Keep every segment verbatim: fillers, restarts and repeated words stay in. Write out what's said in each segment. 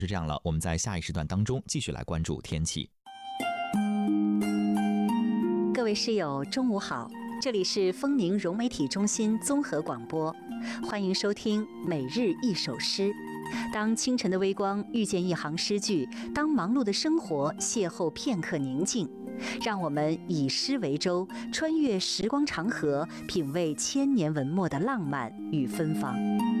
是这样了，我们在下一时段当中继续来关注天气。 各位室友，中午好，这里是丰宁融媒体中心综合广播，欢迎收听每日一首诗。当清晨的微光遇见一行诗句，当忙碌的生活邂逅片刻宁静，让我们以诗为舟，穿越时光长河，品味千年文墨的浪漫与芬芳。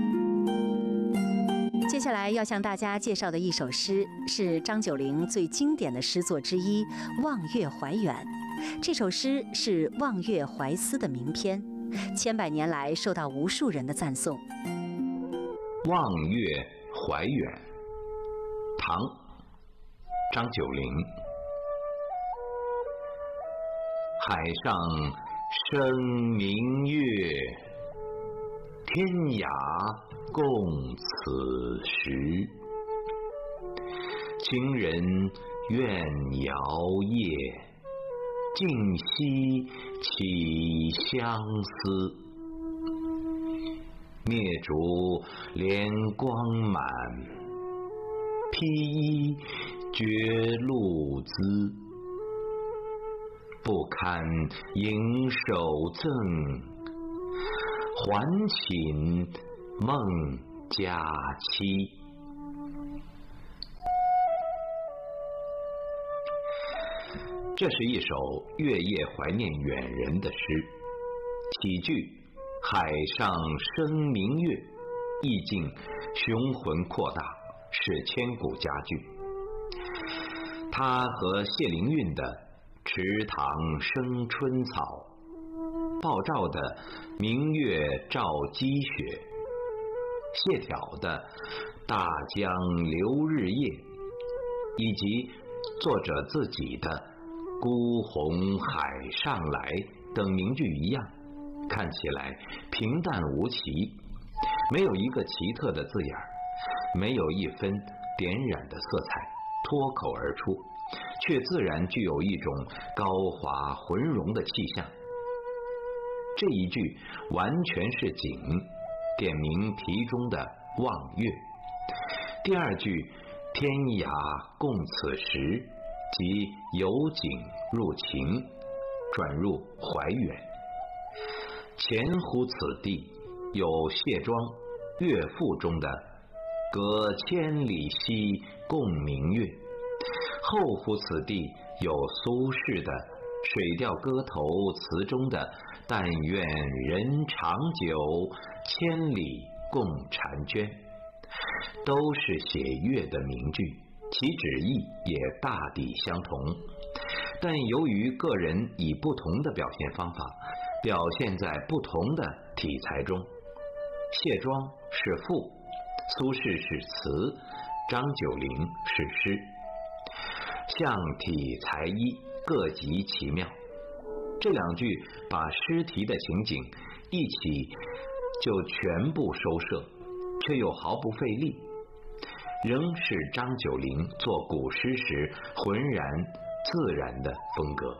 接下来要向大家介绍的一首诗，是张九龄最经典的诗作之一《望月怀远》。这首诗是《望月怀思》的名篇，千百年来受到无数人的赞颂。 望月怀远，唐·张九龄。海上生明月，天涯共此时。情人怨遥夜，竟夕起相思。灭烛怜光满，披衣觉露滋。不堪盈手赠，还寝梦佳期。这是一首月夜怀念远人的诗，起句海上生明月，意境雄浑扩大，是千古佳句。它和谢灵运的池塘生春草，鲍照的明月照积雪，谢眺的大江流日夜，以及作者自己的孤鸿海上来等名句一样，看起来平淡无奇，没有一个奇特的字眼，没有一分点染的色彩脱口而出，却自然具有一种高华浑融的气象。这一句完全是景，点明题中的望月。第二句天涯共此时，即由景入情，转入怀远。前乎此地有谢庄《乐赋》中的隔千里兮共明月，后乎此地有苏轼的《水调歌头》词中的但愿人长久，千里共婵娟，都是写月的名句，其旨意也大抵相同，但由于个人以不同的表现方法表现在不同的题材中，谢庄是赋，苏轼是词，张九龄是诗，象体裁衣各极其妙。这两句把诗题的情景一起就全部收摄，却又毫不费力，仍是张九龄做古诗时浑然自然的风格。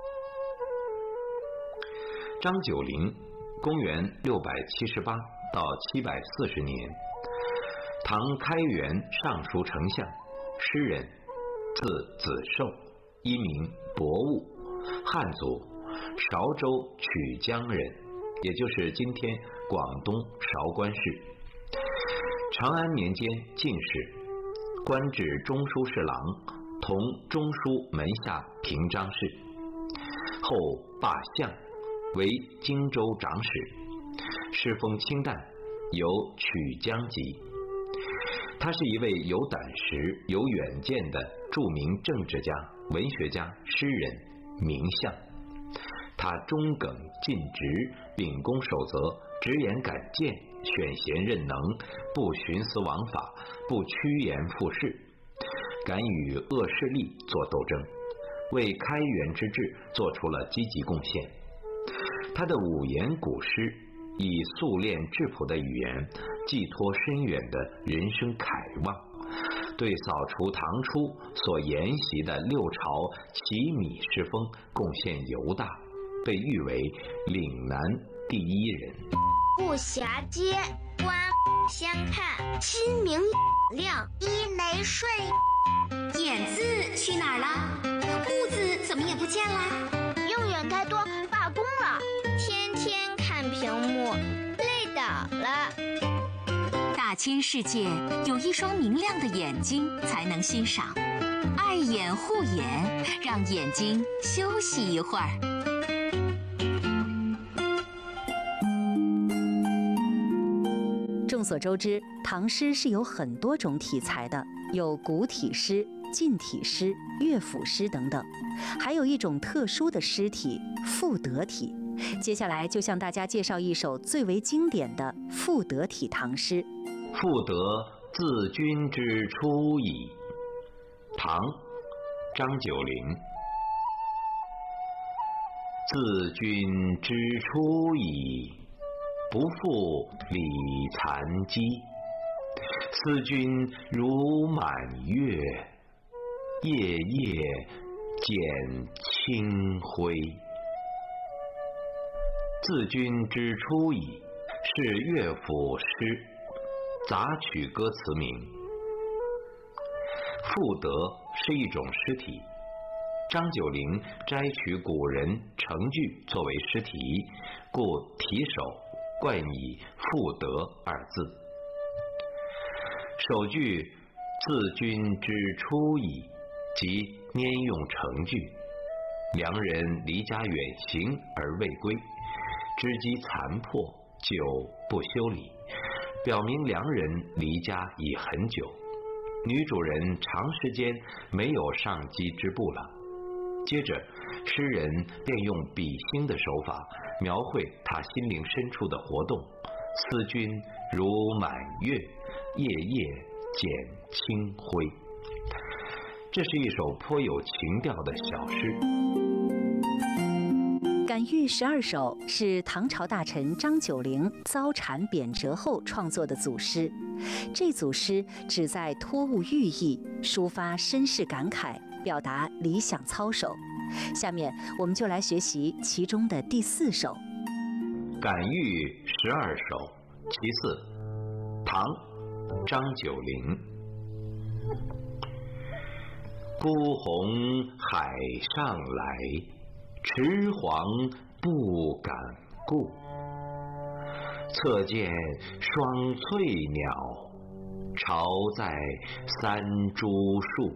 张九龄，公元六百七十八到七百四十年，唐开元尚书丞相，诗人，字子寿，一名伯物，汉族，韶州曲江人，也就是今天广东韶关市。长安年间进士，官至中书侍郎，同中书门下平章事，后罢相，为荆州长史，诗风清淡，有曲江集。他是一位有胆识、有远见的著名政治家、文学家、诗人、名相。他忠耿尽职，秉公守责，直言敢谏，选贤任能，不徇私枉法，不趋炎附势，敢与恶势力作斗争，为开元之治做出了积极贡献。他的五言古诗以素练质朴的语言，寄托深远的人生慨望，对扫除唐初所沿袭的六朝奇米诗风贡献尤大，被誉为岭南第一人。 不暇接，观相看，心明亮，一没睡。 眼字去哪儿了？木字怎么也不见了？ 用远开多罢工了，天天看屏幕，累倒了。 大千世界有一双明亮的眼睛才能欣赏，爱眼护眼，让眼睛休息一会儿。 众所周知，唐诗是有很多种体裁的，有古体诗、近体诗、乐府诗等等，还有一种特殊的诗体——赋得体。接下来就向大家介绍一首最为经典的赋得体唐诗。 赋得自君之出矣。唐，张九龄。自君之出矣，不复理残疾。思君如满月，夜夜减清辉。自君之出矣是乐府诗杂曲歌词名。赋得是一种诗体，张九龄摘取古人成句作为诗题，故题首冠以赋得二字。首句自君之出矣，即拈用成句，良人离家远行而未归，知机残破，久不修理，表明良人离家已很久，女主人长时间没有上机织布了。接着诗人便用比兴的手法描绘他心灵深处的活动，思君如满月，夜夜减清辉。这是一首颇有情调的小诗。 感遇十二首是唐朝大臣张九龄遭谗贬谪后创作的组诗。这组诗旨在托物寓意，抒发身世感慨，表达理想操守。下面我们就来学习其中的第四首。 感遇十二首其四，唐，张九龄。孤鸿海上来，迟黄不敢顾。侧见双翠鸟，巢在三株树。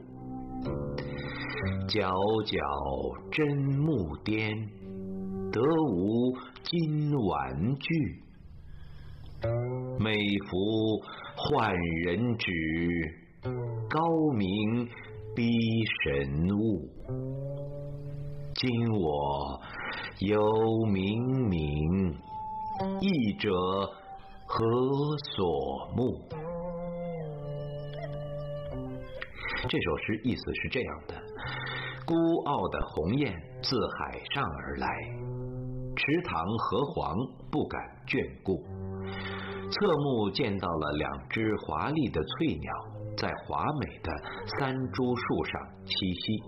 皎皎真木颠，得无金玩具。美服换人指，高明逼神物。今我有冥冥，译者何所慕？这首诗意思是这样的：孤傲的鸿雁自海上而来，池塘荷黄不敢眷顾。侧目见到了两只华丽的翠鸟在华美的三株树上栖息。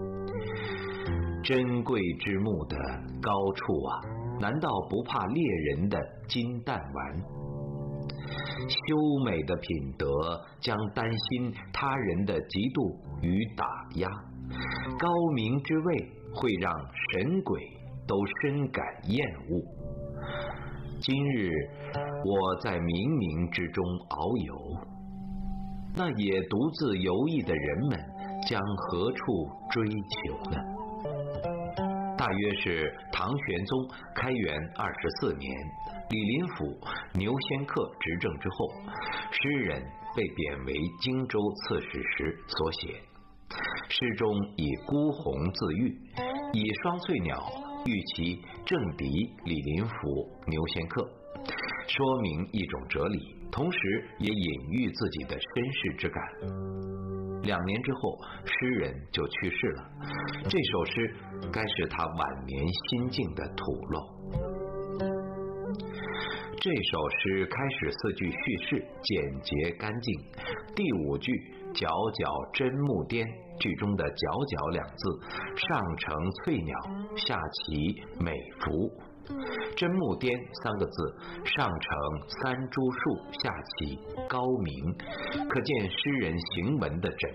珍贵之木的高处啊，难道不怕猎人的金弹丸？修美的品德将担心他人的嫉妒与打压，高明之位会让神鬼都深感厌恶。今日我在冥冥之中遨游，那也独自游弋的人们将何处追求呢？大约是唐玄宗开元二十四年，李林甫、牛仙客执政之后，诗人被贬为荆州刺史时所写。诗中以孤鸿自喻，以双翠鸟喻其政敌李林甫、牛仙客，说明一种哲理，同时也隐喻自己的身世之感。两年之后，诗人就去世了。这首诗该是他晚年心境的吐露。这首诗开始四句叙事简洁干净，第五句皎皎真木颠句中的皎皎两字，上承翠鸟，下起美服， 真木颠三个字上承三株树，下启高明，可见诗人行文的缜